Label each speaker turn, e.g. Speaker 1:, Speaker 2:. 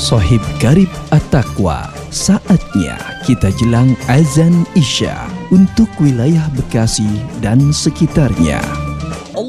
Speaker 1: Sohib Garib At-Taqwa, saatnya kita jelang azan Isya untuk wilayah Bekasi dan sekitarnya.